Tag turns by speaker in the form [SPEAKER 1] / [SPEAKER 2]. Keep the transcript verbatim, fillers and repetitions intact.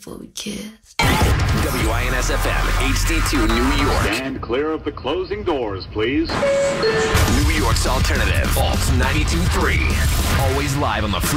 [SPEAKER 1] before we kissed.
[SPEAKER 2] W I N S F M, H D two, New York.
[SPEAKER 3] Stand clear of the closing doors, please.
[SPEAKER 2] New York's alternative, Alt ninety-two point three. Always live on the free.